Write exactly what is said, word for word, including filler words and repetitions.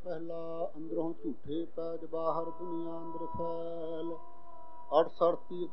ਪਹਿਲਾ ਅੰਦਰੋਂ ਝੂਠੇ ਪੈਜ ਬਾਹਰ ਦੁਨੀਆ ਅੰਦਰ ਫੈਲ। ਅਠਸਠ ਤੀਰਥ